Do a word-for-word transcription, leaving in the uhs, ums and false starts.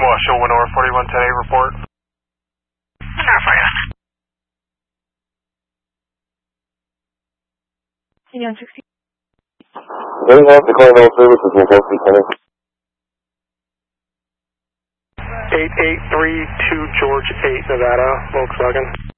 Marshall, Winora, forty-one ten A, report. Winora, forty-one. one sixty. Getting off the Carnival services will both be coming. eight eight three two George eight, Nevada, Volkswagen.